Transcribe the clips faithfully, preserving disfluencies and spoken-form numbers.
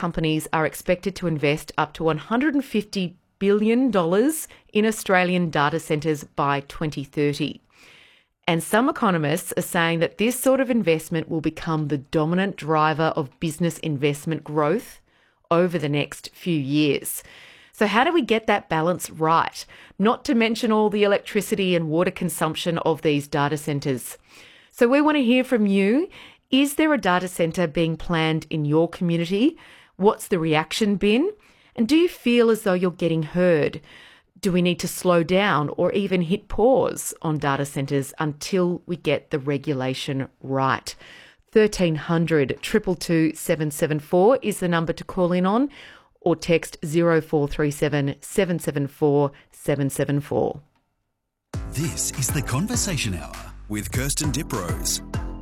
companies are expected to invest up to one hundred fifty billion dollars in Australian data centres by twenty thirty. And some economists are saying that this sort of investment will become the dominant driver of business investment growth over the next few years. So how do we get that balance right? Not to mention all the electricity and water consumption of these data centres. So we want to hear from you. Is there a data centre being planned in your community? What's the reaction been? And do you feel as though you're getting heard? Do we need to slow down or even hit pause on data centres until we get the regulation right? thirteen hundred, two two two, seven seven four is the number to call in on, or text zero four three seven, seven seven four, seven seven four. This is The Conversation Hour with Kirsten Diprose.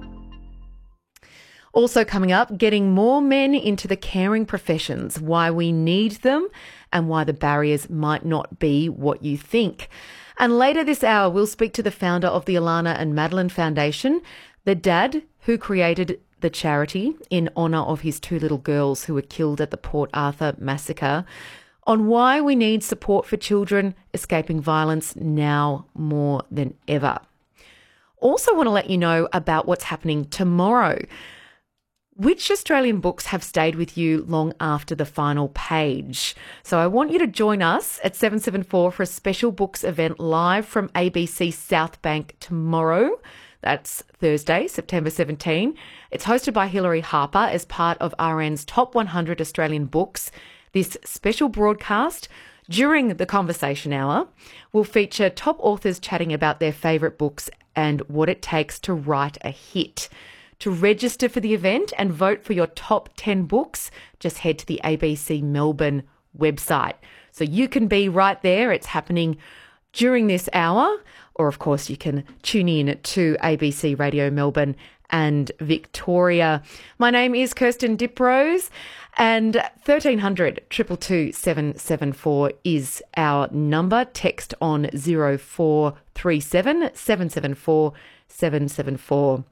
Also coming up, getting more men into the caring professions, why we need them and why the barriers might not be what you think. And later this hour, we'll speak to the founder of the Alana and Madeline Foundation, the dad who created the charity in honour of his two little girls who were killed at the Port Arthur massacre, on why we need support for children escaping violence now more than ever. Also want to let you know about what's happening tomorrow. Which Australian books have stayed with you long after the final page? So I want you to join us at seven seven four for a special books event live from A B C South Bank tomorrow. That's Thursday, September seventeenth. It's hosted by Hilary Harper as part of R N's Top one hundred Australian Books. This special broadcast during the conversation hour will feature top authors chatting about their favourite books and what it takes to write a hit. To register for the event and vote for your top ten books, just head to the A B C Melbourne website. So you can be right there. It's happening during this hour. Or, of course, you can tune in to A B C Radio Melbourne and Victoria. My name is Kirsten Diprose, and thirteen hundred, two two two, seven seven four is our number. Text on zero four three seven, seven seven four, seven seven four.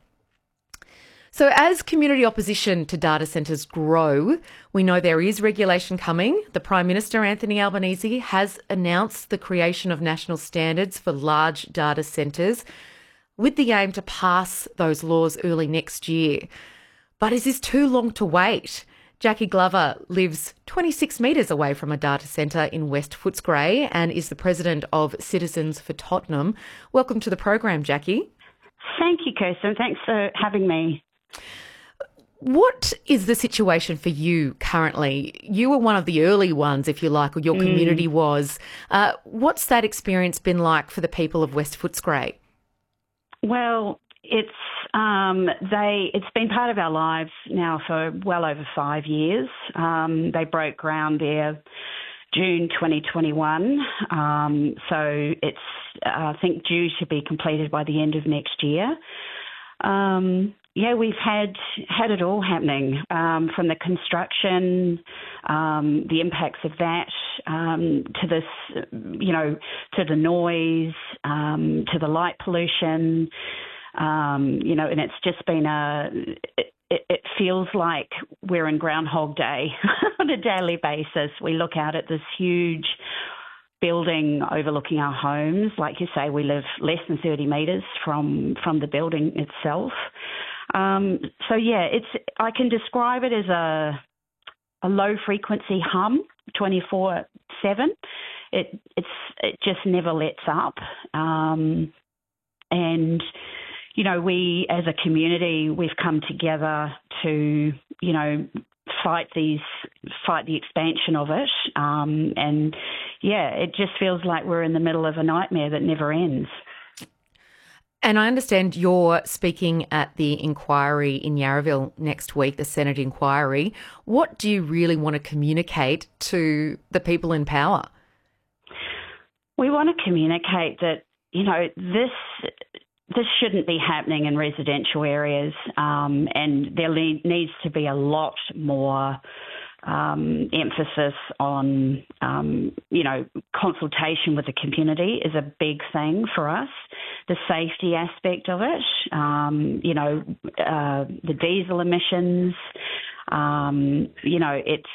So as community opposition to data centres grow, we know there is regulation coming. The Prime Minister, Anthony Albanese, has announced the creation of national standards for large data centres with the aim to pass those laws early next year. But is this too long to wait? Jackie Glover lives twenty-six metres away from a data centre in West Footscray and is the president of Citizens for Tottenham. Welcome to the program, Jackie. Thank you, Kirsten. Thanks for having me. What is the situation for you currently? You were one of the early ones, if you like, or your community mm. was. Uh, what's that experience been like for the people of West Footscray? Well, it's um, they. It's been part of our lives now for well over five years. Um, they broke ground there June twenty twenty-one, um, so it's uh, I think due to be completed by the end of next year. Um, yeah, we've had had it all happening, um, from the construction, um, the impacts of that, um, to this, you know, to the noise, um, to the light pollution, um, you know, and it's just been a, it, it feels like we're in Groundhog Day on a daily basis. We look out at this huge building overlooking our homes. Like you say, we live less than thirty metres from, from the building itself. Um, so, yeah, it's I can describe it as a, a low-frequency hum, twenty-four seven. It it's it just never lets up. Um, and, you know, we as a community, we've come together to, you know, fight these, fight the expansion of it. Um, and, yeah, it just feels like we're in the middle of a nightmare that never ends. And I understand you're speaking at the inquiry in Yarraville next week, the Senate inquiry. What do you really want to communicate to the people in power? We want to communicate that, you know, this this shouldn't be happening in residential areas, um, and there le- needs to be a lot more um, emphasis on, um, you know, consultation with the community is a big thing for us. The safety aspect of it, um, you know, uh, the diesel emissions, um, you know, it's